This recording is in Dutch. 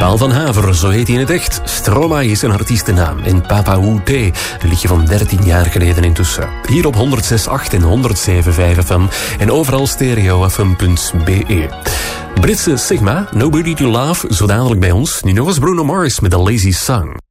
Paul van Haver, zo heet hij in het echt. Stromae is zijn artiestennaam. En Papa Oute, een liedje van 13 jaar geleden intussen. Hier op 106.8 en 107.5 FM. En overal stereofm.be. Britse Sigma, Nobody to Love, zo dadelijk bij ons. Nu nog eens Bruno Mars met The Lazy Song.